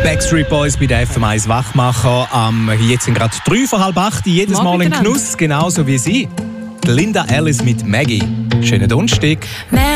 Backstreet Boys bei der FM1 Wachmacher. Jetzt sind gerade 7:03, jedes Mal ein Genuss, genauso wie Sie. Linda Ellis mit Maggie. Schönen Donnerstag.